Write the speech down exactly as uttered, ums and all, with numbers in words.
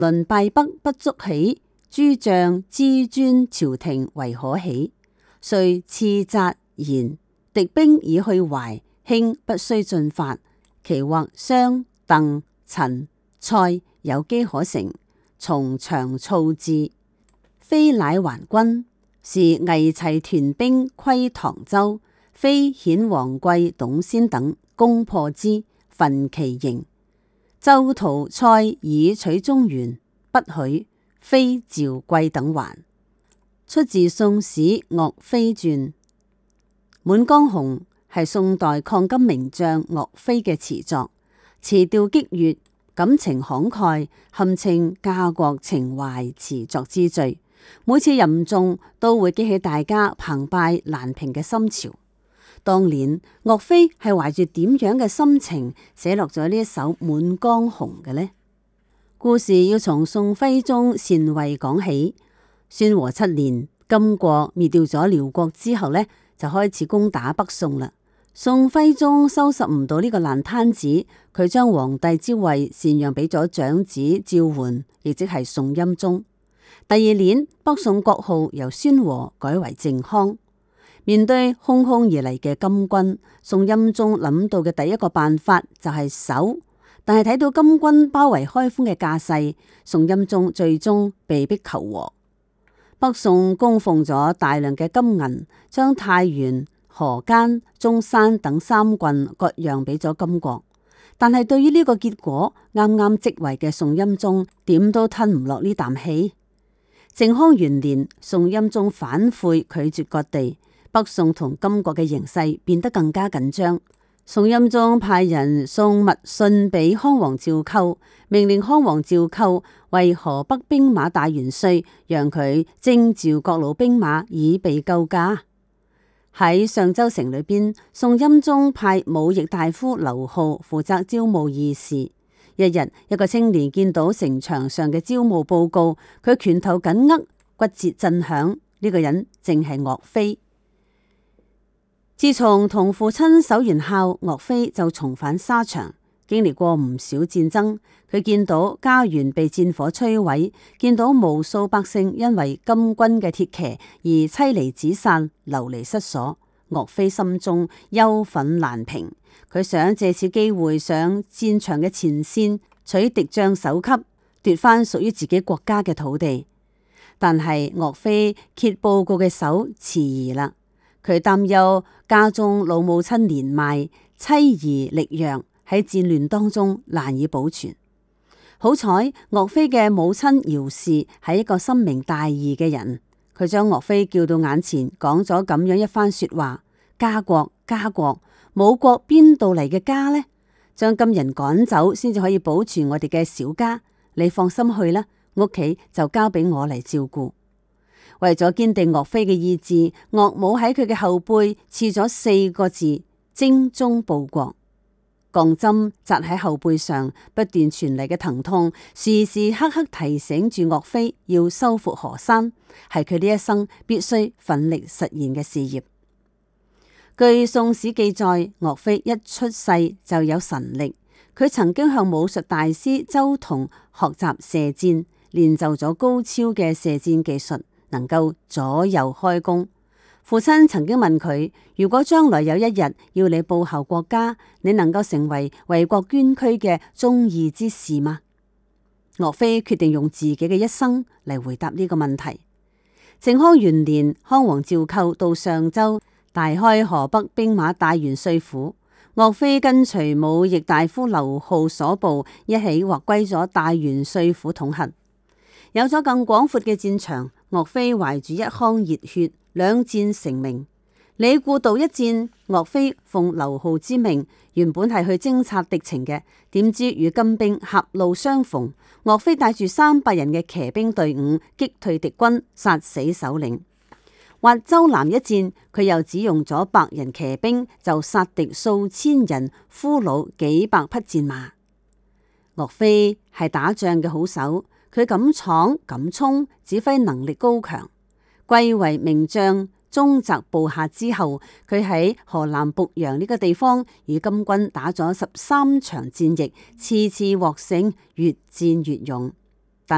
鄰敗北不足喜，諸將知尊朝廷為可喜。遂賜札言：敵兵已去淮，卿不須進發。其或商、鄧、陳、蔡有機可乘，從長操至，非乃還軍。是魏齊屯兵窺唐州，非遣王貴、董先等攻破之，焚其營。周屠蔡以取中原，不許，非趙貴等還。出自《宋史·岳飛傳》。《滿江紅》係宋代抗金名將岳飛嘅詞作，詞調激越，感情慷慨，堪稱家國情懷詞作之最。每次吟誦都會激起大家澎湃難平嘅心潮。當年岳飛係懷住點樣嘅心情寫落咗呢一首《滿江紅》嘅呢？故事要從宋徽宗禪位講起。宣和七年，金國滅掉咗遼國之後呢，就開始攻打北宋啦。宋徽宗收拾唔到呢個爛攤子，佢將皇帝之位禪讓俾咗長子趙桓，亦即係宋欽宗。第二年，北宋國號由宣和改為靖康。面對洶洶而嚟嘅金軍，宋欽宗諗到嘅第一個辦法就係守。但係睇到金軍包圍開封嘅架勢，宋欽宗最終被逼求和。北宋供奉咗大量嘅金銀，將太原、河間、中山等三郡割讓俾咗金國。但係對於呢個結果，啱啱即位嘅宋欽宗點都吞唔落呢啖氣。靖康元年，宋欽宗反悔拒絕割地，北宋同金國嘅形勢變得更加緊張。宋欽宗派人送密信俾康王趙構，命令康王趙構為河北兵馬大元帥，讓佢徵召各路兵馬以備救駕。喺上州城裏邊，宋欽宗派武役大夫劉浩負責招募義士。一日，一個青年見到城牆上嘅招募報告，佢拳頭緊握，骨節震響。呢、這個人正係岳飛。自從同父親守完孝，岳飛就重返沙場，經歷過唔少戰爭。佢見到家園被戰火摧毀，見到無數百姓因為金軍嘅鐵騎而妻離子散、流離失所。岳飛心中憂憤難平，佢想借此機會上戰場嘅前線，取敵將首級，奪翻屬於自己國家嘅土地。但係岳飛揭報告嘅手遲疑啦，佢擔憂家中老母親年邁，妻兒力弱，喺戰亂當中難以保存。好彩岳飛嘅母親姚氏係一個深明大義嘅人。佢將岳飛叫到眼前，講咗咁樣一番說話：家國家國，冇國邊度嚟嘅家呢？將金人趕走，先至可以保存我哋嘅小家。你放心去啦，屋企就交俾我嚟照顧。為咗堅定岳飛嘅意志，岳母喺佢嘅後背刺咗四個字：精忠報國。鋼針扎喺後背上，不斷傳嚟嘅疼痛，時時刻刻提醒住岳飛要收復河山，係佢呢一生必須奮力實現嘅事業。據《宋史》記載，岳飛一出世就有神力，佢曾經向武術大師周同學習射箭，練就咗高超嘅射箭技術，能夠左右開弓。父親曾經問佢：如果將來有一日要你報效國家，你能夠成為為國捐軀嘅忠義之士嗎？岳飛決定用自己嘅一生嚟回答呢個問題。靖康元年，康王趙構到上州，大開河北兵馬大元帥府。岳飛跟隨武役大夫劉浩所部一起劃歸咗大元帥府統轄。有咗更廣闊嘅戰場，岳飛懷住一腔熱血，兩戰成名。李固道一戰，岳飛奉劉浩之命，原本係去偵察敵情嘅，點知與金兵狹路相逢，岳飛帶住三百人嘅騎兵隊伍擊退敵軍，殺死首領。或周南一戰，佢又只用咗百人騎兵就殺敵數千人，俘虜幾百匹戰馬。岳飛係打仗嘅好手，佢敢闖敢衝，指揮能力高強。貴為名將，中澤部下之後，佢喺河南濮陽呢個地方與金軍打咗十三場戰役，次次獲勝，越戰越勇。